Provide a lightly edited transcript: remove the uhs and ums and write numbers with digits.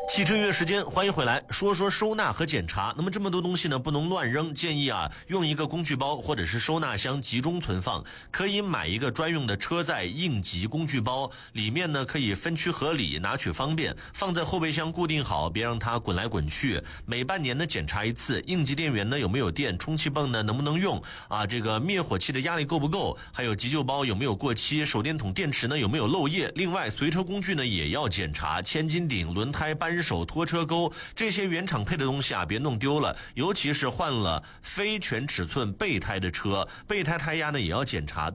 汽车约时间，欢迎回来，说说收纳和检查。那么这么多东西呢，不能乱扔，建议用一个工具包或者是收纳箱集中存放。可以买一个专用的车载应急工具包，里面呢可以分区合理，拿取方便，放在后备箱固定好，别让它滚来滚去。每半年呢检查一次，应急电源呢有没有电，充气泵呢能不能用这个灭火器的压力够不够，还有急救包有没有过期，手电筒电池呢有没有漏液。另外随车工具呢也要检查，千斤顶、轮胎、扳手、拖车钩，这些原厂配的东西别弄丢了，尤其是换了非全尺寸备胎的车，备胎胎压呢也要检查。